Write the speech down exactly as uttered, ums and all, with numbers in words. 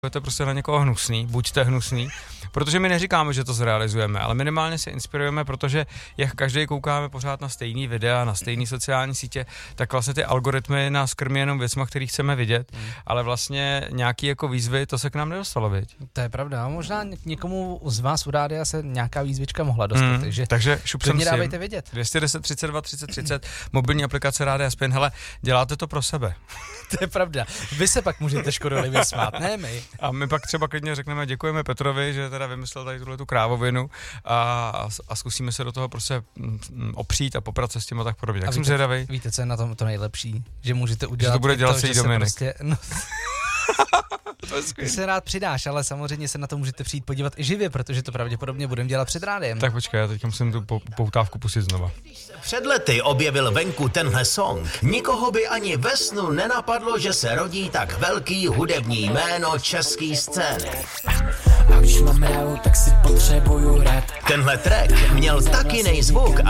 je to prostě na někoho hnusný, buďte hnusný, protože my neříkáme, že to zrealizujeme, ale minimálně se inspirujeme, protože jak každý koukáme pořád na stejný videa, na stejné sociální sítě, tak vlastně ty algoritmy nás krmí jenom věcma, který chceme vidět, hmm. ale vlastně nějaký jako výzvy, to se k nám nedostalo, viď? To je pravda, možná někomu z vás u rádia se nějaká výzvička mohla dostat, hmm. takže, takže šup sem dávejte vědět. dvě stě deset třicet dva třicet třicet, mobilní aplikace Rádia Spin, hele, děláte to pro sebe. To je pravda, vy se pak můžete škodolivě smát, ne my. A my pak třeba klidně řekneme, děkujeme Petrovi, že teda vymyslel tady tuhletu krávovinu a, a zkusíme se do toho prostě opřít a poprat se s tím a tak podobně. Jak jsem zvědavej. Víte, co je na tom to nejlepší? Že můžete udělat že to bude dělat celý Dominik. Prostě, no, ty se rád přidáš, ale samozřejmě se na to můžete přijít podívat i živě, protože to pravděpodobně budeme dělat před rádiem. Tak počkej, já teďka musím tu poutávku pustit znova. Před lety objevil venku tenhle song. Nikoho by ani ve snu nenapadlo, že se rodí tak velký hudební jméno český scény. A když mám ráu, tak si potřebuju rád. Tenhle track měl tak jiný zvuk